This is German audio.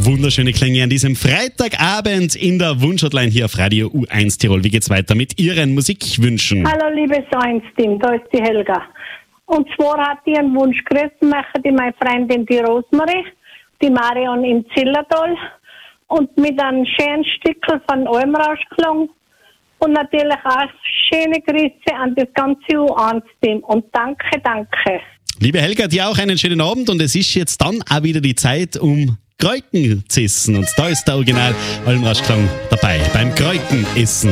Wunderschöne Klänge an diesem Freitagabend in der Wunschhotline hier auf Radio U1 Tirol. Wie geht's weiter mit Ihren Musikwünschen? Hallo liebes Science-Team, da ist die Helga. Und zwar hat die einen Wunsch grüßen möchte, die meine Freundin, die Rosmarie, die Marion in Zillertal und mit einem schönen Stückel von Almrauschklang und natürlich auch schöne Grüße an das ganze U1-Team und danke. Liebe Helga, dir auch einen schönen Abend und es ist jetzt dann auch wieder die Zeit, um Kräuken zu essen. Und da ist der Original Almrauschklang dabei beim Kräukenessen.